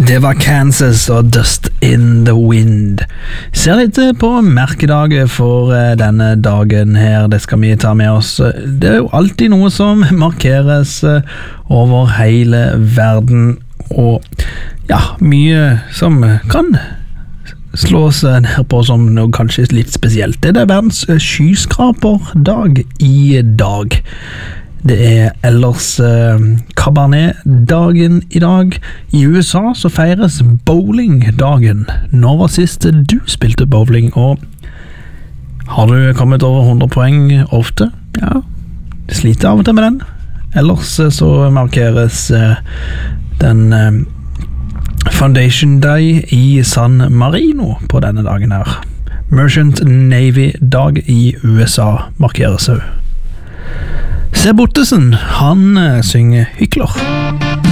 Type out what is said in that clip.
Det var Kansas og Dust in the Wind. Ser litt på merkedagen for denne dagen her, det skal vi ta med oss. Det er jo alltid noe som markeres over hele verden, og ja, mye som kan slås ned på som noe kanskje litt spesielt. Det er verdens skyskraperdag i dag. Det er ellers Cabernet-dagen i dag. I USA så feires bowling-dagen. Når var sist du spilte bowling, og har du kommet over 100 poeng ofte? Ja, sliter av og til med den. Ellers så markeres den Foundation Day i San Marino på denne dagen her. Merchant Navy-dag i USA markeres også. Seb Ottesen, han synger Hykler.